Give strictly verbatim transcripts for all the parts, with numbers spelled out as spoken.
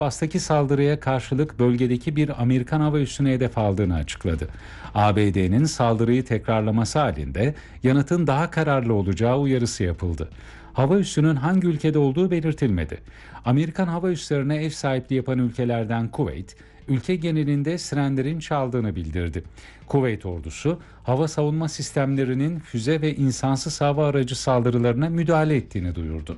Bastaki saldırıya karşılık bölgedeki bir Amerikan hava üssüne hedef aldığını açıkladı. A B D'nin saldırıyı tekrarlaması halinde yanıtın daha kararlı olacağı uyarısı yapıldı. Hava üssünün hangi ülkede olduğu belirtilmedi. Amerikan hava üslerine ev sahipliği yapan ülkelerden Kuveyt, ülke genelinde sirenlerin çaldığını bildirdi. Kuveyt ordusu, hava savunma sistemlerinin füze ve insansız hava aracı saldırılarına müdahale ettiğini duyurdu.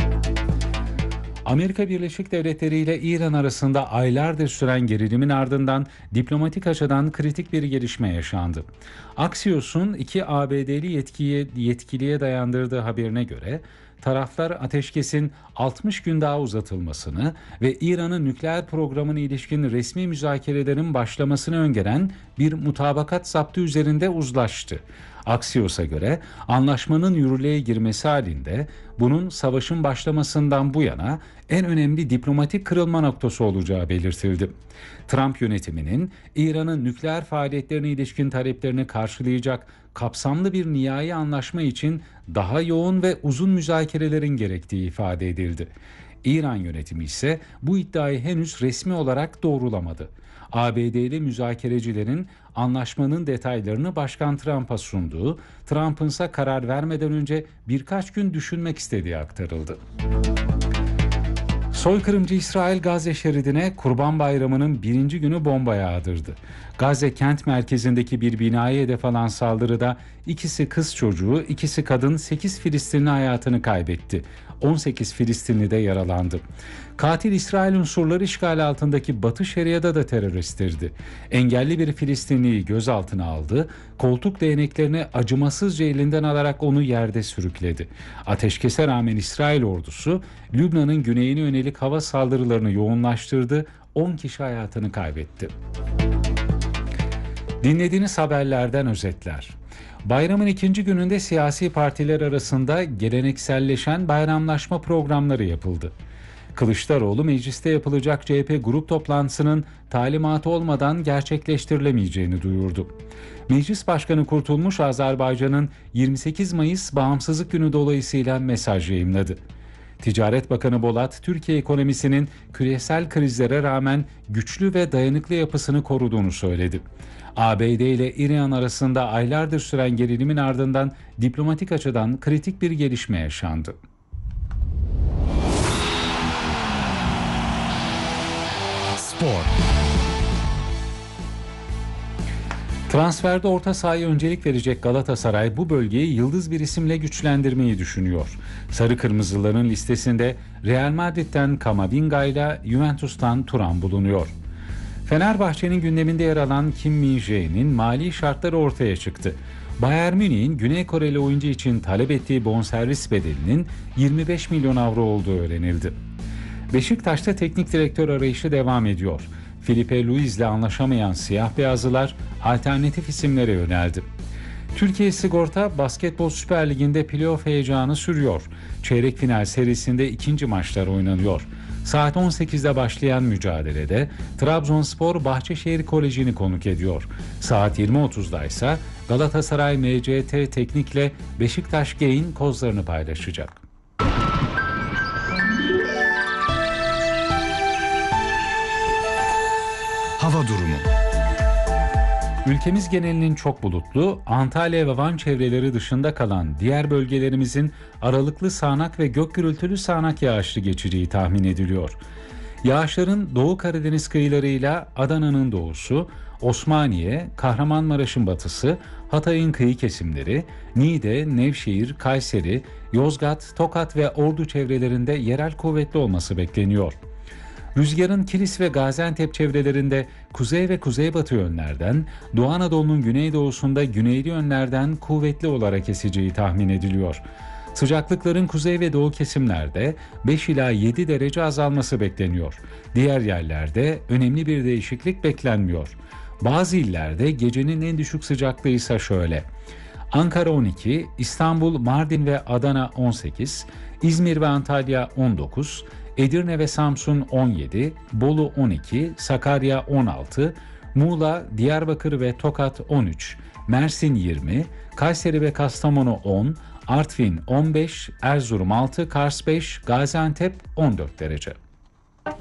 Amerika Birleşik Devletleri ile İran arasında aylardır süren gerilimin ardından diplomatik açıdan kritik bir gelişme yaşandı. Axios'un iki A B D'li yetkiye, yetkiliye dayandırdığı haberine göre taraflar ateşkesin altmış gün daha uzatılmasını ve İran'ın nükleer programına ilişkin resmi müzakerelerin başlamasını öngören bir mutabakat zaptı üzerinde uzlaştı. Axios'a göre anlaşmanın yürürlüğe girmesi halinde bunun savaşın başlamasından bu yana en önemli diplomatik kırılma noktası olacağı belirtildi. Trump yönetiminin İran'ın nükleer faaliyetlerine ilişkin taleplerini karşılayacak kapsamlı bir nihai anlaşma için daha yoğun ve uzun müzakerelerin gerektiği ifade edildi. İran yönetimi ise bu iddiayı henüz resmi olarak doğrulamadı. A B D'li müzakerecilerin anlaşmanın detaylarını Başkan Trump'a sunduğu, Trump'ın ise karar vermeden önce birkaç gün düşünmek istediği aktarıldı. Soykırımcı İsrail Gazze şeridine Kurban Bayramı'nın birinci günü bomba yağdırdı. Gazze kent merkezindeki bir binaya hedef alan saldırıda ikisi kız çocuğu, ikisi kadın, sekiz Filistinli hayatını kaybetti. on sekiz Filistinli de yaralandı. Katil İsrail unsurları işgal altındaki Batı Şeria'da da teröristtirdi. Engelli bir Filistinliyi gözaltına aldı, koltuk değneklerini acımasızca elinden alarak onu yerde sürükledi. Ateşkese rağmen İsrail ordusu Lübnan'ın güneyine yönelik hava saldırılarını yoğunlaştırdı, on kişi hayatını kaybetti. Dinlediğiniz haberlerden özetler. Bayramın ikinci gününde siyasi partiler arasında gelenekselleşen bayramlaşma programları yapıldı. Kılıçdaroğlu mecliste yapılacak C H P grup toplantısının talimatı olmadan gerçekleştirilemeyeceğini duyurdu. Meclis Başkanı Kurtulmuş Azerbaycan'ın yirmi sekiz Mayıs Bağımsızlık Günü dolayısıyla mesaj yayımladı. Ticaret Bakanı Bolat, Türkiye ekonomisinin küresel krizlere rağmen güçlü ve dayanıklı yapısını koruduğunu söyledi. A B D ile İran arasında aylardır süren gerilimin ardından diplomatik açıdan kritik bir gelişme yaşandı. Spor. Transferde orta sahaya öncelik verecek Galatasaray bu bölgeyi yıldız bir isimle güçlendirmeyi düşünüyor. Sarı Kırmızıların listesinde Real Madrid'den Camavinga ile Juventus'tan Thuram bulunuyor. Fenerbahçe'nin gündeminde yer alan Kim Min-jae'nin mali şartları ortaya çıktı. Bayern Münih'in Güney Koreli oyuncu için talep ettiği bonservis bedelinin yirmi beş milyon avro olduğu öğrenildi. Beşiktaş'ta teknik direktör arayışı devam ediyor. Filipe Luiz'le anlaşamayan siyah beyazlılar alternatif isimlere yöneldi. Türkiye Sigorta Basketbol Süper Ligi'nde playoff heyecanı sürüyor. Çeyrek final serisinde ikinci maçlar oynanıyor. Saat on sekizde başlayan mücadelede Trabzonspor Bahçeşehir Koleji'ni konuk ediyor. Saat yirmi otuzda ise Galatasaray M C T Teknik'le Beşiktaş Gain kozlarını paylaşacak. Hava durumu. Ülkemiz genelinin çok bulutlu, Antalya ve Van çevreleri dışında kalan diğer bölgelerimizin aralıklı sağanak ve gök gürültülü sağanak yağışlı geçeceği tahmin ediliyor. Yağışların Doğu Karadeniz kıyılarıyla Adana'nın doğusu, Osmaniye, Kahramanmaraş'ın batısı, Hatay'ın kıyı kesimleri, Niğde, Nevşehir, Kayseri, Yozgat, Tokat ve Ordu çevrelerinde yerel kuvvetli olması bekleniyor. Rüzgarın Kilis ve Gaziantep çevrelerinde kuzey ve kuzeybatı yönlerden, Doğu Anadolu'nun güneydoğusunda güneyli yönlerden kuvvetli olarak eseceği tahmin ediliyor. Sıcaklıkların kuzey ve doğu kesimlerde beş ila yedi derece azalması bekleniyor. Diğer yerlerde önemli bir değişiklik beklenmiyor. Bazı illerde gecenin en düşük sıcaklığı ise şöyle: Ankara on iki, İstanbul, Mardin ve Adana on sekiz, İzmir ve Antalya on dokuz, Edirne ve Samsun on yedi, Bolu on iki, Sakarya on altı, Muğla, Diyarbakır ve Tokat on üç, Mersin yirmi, Kayseri ve Kastamonu on, Artvin on beş, Erzurum altı, Kars beş, Gaziantep on dört derece.